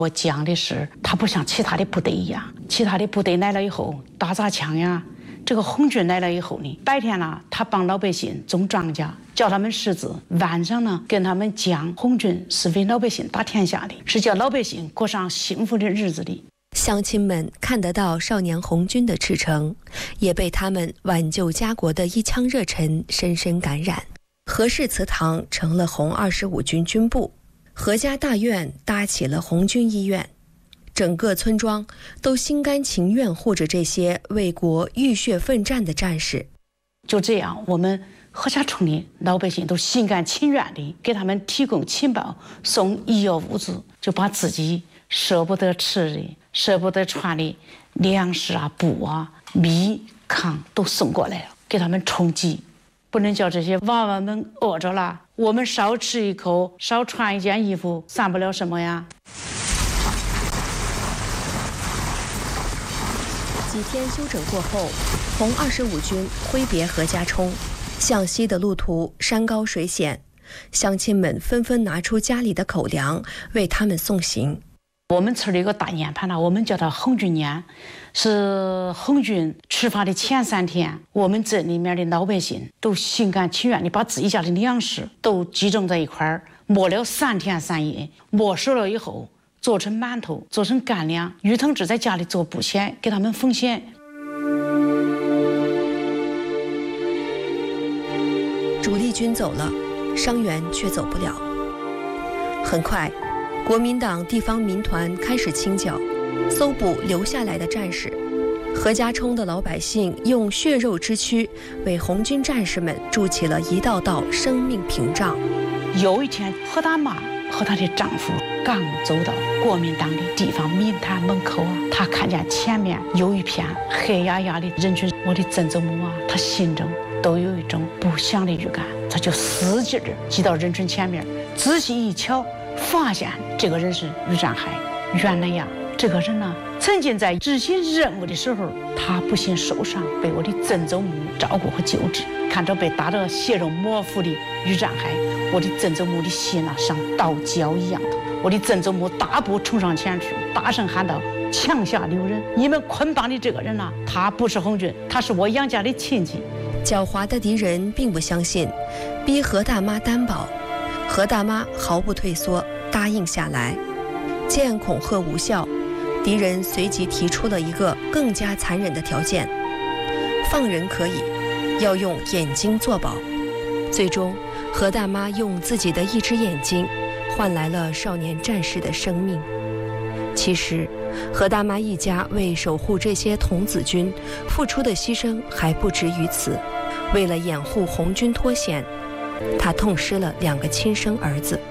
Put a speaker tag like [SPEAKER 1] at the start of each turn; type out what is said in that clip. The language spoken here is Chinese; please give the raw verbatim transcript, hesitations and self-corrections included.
[SPEAKER 1] 我讲的是，他不像其他的部队一样，其他的部队来了以后打砸抢呀。这个红军来了以后呢，白天呢他帮老百姓种庄稼，教他们识字；晚上呢跟他们讲，红军是为老百姓打天下的，是叫老百姓过上幸福的日子的。
[SPEAKER 2] 乡亲们看得到少年红军的赤诚，也被他们挽救家国的一腔热忱深深感染。何氏祠堂成了红二十五军军部，何家大院搭起了红军医院，整个村庄都心甘情愿护着这些为国浴血奋战的战士。
[SPEAKER 1] 就这样，我们何家村的老百姓都心甘情愿地给他们提供情报，送医药物资，就把自己舍不得吃的、舍不得穿的粮食啊、布啊、米、糠都送过来了，给他们充饥。不能叫这些娃娃们饿着了，我们少吃一口，少穿一件衣服，算不了什么呀。
[SPEAKER 2] 几天休整过后，红二十五军挥别何家冲，向西的路途山高水险，乡亲们纷纷拿出家里的口粮为他们送行。
[SPEAKER 1] 我们村里有个大年盘呢，我们叫它红军年，是红军出发的前三天，我们镇里面的老百姓都心甘情愿地把自己家的粮食都集中在一块儿，磨了三天三夜，磨熟了以后做成馒头，做成干粮。于同志在家里做布鞋，给他们缝鞋。
[SPEAKER 2] 主力军走了，伤员却走不了。很快，国民党地方民团开始清剿，搜捕留下来的战士。何家冲的老百姓用血肉之躯为红军战士们筑起了一道道生命屏障。
[SPEAKER 1] 有一天，何大妈和她的丈夫刚走到国民党的地方民团门口啊，她看见前面有一片黑压压的人群，我的曾祖母啊，她心中都有一种不祥的预感，她就使劲儿挤到人群前面，仔细一瞧，发现这个人是于占海。原来呀，这个人呢，曾经在执行任务的时候，他不幸受伤，被我的曾祖母照顾和救治。看着被打得血肉模糊的于占海，我的曾祖母的心啊，像刀绞一样的。我的曾祖母大步冲上前去，大声喊道：“枪下留人！你们捆绑的这个人呢、啊，他不是红军，他是我杨家的亲戚。”
[SPEAKER 2] 狡猾的敌人并不相信，逼何大妈担保。何大妈毫不退缩，答应下来。见恐吓无效，敌人随即提出了一个更加残忍的条件：放人可以，要用眼睛作保。最终，何大妈用自己的一只眼睛换来了少年战士的生命。其实，何大妈一家为守护这些童子军付出的牺牲还不止于此。为了掩护红军脱险，她痛失了两个亲生儿子。